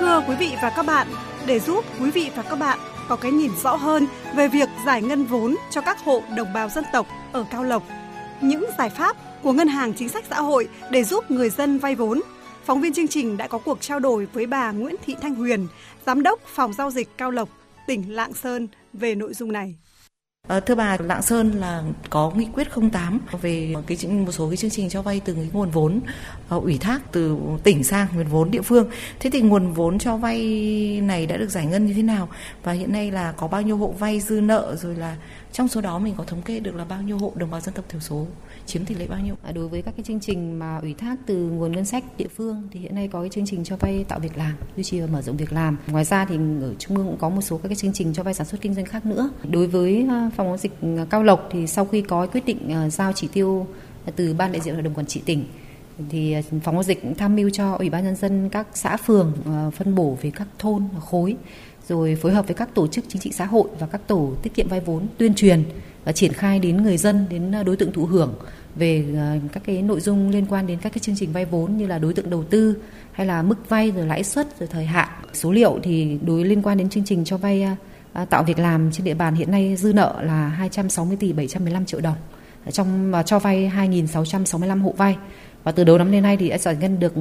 Thưa quý vị và các bạn, để giúp quý vị và các bạn có cái nhìn rõ hơn về việc giải ngân vốn cho các hộ đồng bào dân tộc ở Cao Lộc, những giải pháp của Ngân hàng Chính sách Xã hội để giúp người dân vay vốn, phóng viên chương trình đã có cuộc trao đổi với bà Nguyễn Thị Thanh Huyền, Giám đốc Phòng Giao dịch Cao Lộc, tỉnh Lạng Sơn về nội dung này. Thưa bà, Lạng Sơn là có nghị quyết 08 về một số cái chương trình cho vay từ cái nguồn vốn ủy thác từ tỉnh sang nguồn vốn địa phương. Thế thì nguồn vốn cho vay này đã được giải ngân như thế nào và hiện nay là có bao nhiêu hộ vay dư nợ, rồi là trong số đó mình có thống kê được là bao nhiêu hộ đồng bào dân tộc thiểu số, chiếm tỷ lệ bao nhiêu? Đối với các cái chương trình mà ủy thác từ nguồn ngân sách địa phương thì hiện nay có cái chương trình cho vay tạo việc làm, duy trì và mở rộng việc làm. Ngoài ra thì ở Trung ương cũng có một số các cái chương trình cho vay sản xuất kinh doanh khác nữa. Đối với Phòng Giao dịch Cao Lộc thì sau khi có quyết định giao chỉ tiêu từ Ban đại diện Hội đồng Quản trị tỉnh thì Phòng Giao dịch tham mưu cho Ủy ban nhân dân các xã phường phân bổ về các thôn khối, rồi phối hợp với các tổ chức chính trị xã hội và các tổ tiết kiệm vay vốn tuyên truyền và triển khai đến người dân, đến đối tượng thụ hưởng về các cái nội dung liên quan đến các cái chương trình vay vốn như là đối tượng đầu tư hay là mức vay, rồi lãi suất, rồi thời hạn. Số liệu thì liên quan đến chương trình cho vay tạo việc làm trên địa bàn hiện nay dư nợ là 260 tỷ 715 triệu đồng, trong cho vay 2.665 hộ vay, và từ đầu năm đến nay thì đã giải ngân được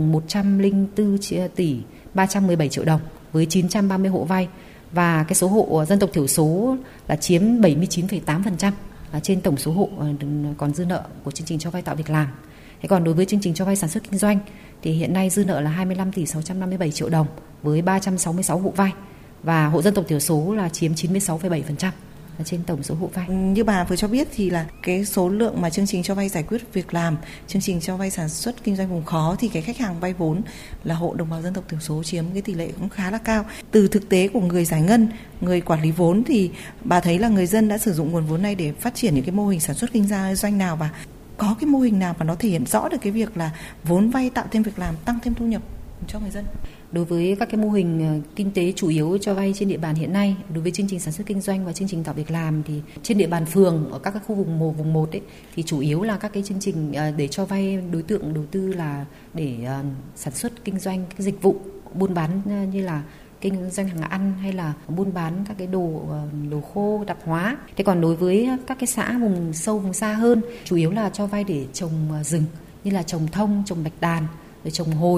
104 tỷ 317 triệu đồng với 930 hộ vay, và cái số hộ dân tộc thiểu số là chiếm 79,8% trên tổng số hộ còn dư nợ của chương trình cho vay tạo việc làm. Thế còn đối với chương trình cho vay sản xuất kinh doanh thì hiện nay dư nợ là 25 tỷ 657 triệu đồng với 366 hộ vay, và hộ dân tộc thiểu số là chiếm 96,7% trên tổng số hộ vay. Như bà vừa cho biết thì là cái số lượng mà chương trình cho vay giải quyết việc làm, chương trình cho vay sản xuất kinh doanh vùng khó thì cái khách hàng vay vốn là hộ đồng bào dân tộc thiểu số chiếm cái tỷ lệ cũng khá là cao. Từ thực tế của người giải ngân, người quản lý vốn thì bà thấy là người dân đã sử dụng nguồn vốn này để phát triển những cái mô hình sản xuất kinh doanh nào, và có cái mô hình nào mà nó thể hiện rõ được cái việc là vốn vay tạo thêm việc làm, tăng thêm thu nhập cho người dân? Đối với các cái mô hình kinh tế chủ yếu cho vay trên địa bàn hiện nay, đối với chương trình sản xuất kinh doanh và chương trình tạo việc làm thì trên địa bàn phường ở các cái khu vùng 1 ấy, thì chủ yếu là các cái chương trình để cho vay đối tượng đầu tư là để sản xuất kinh doanh cái dịch vụ buôn bán như là kinh doanh hàng ăn hay là buôn bán các cái đồ khô tạp hóa. Thế còn đối với các cái xã vùng sâu vùng xa hơn, chủ yếu là cho vay để trồng rừng như là trồng thông, trồng bạch đàn, rồi trồng hồi.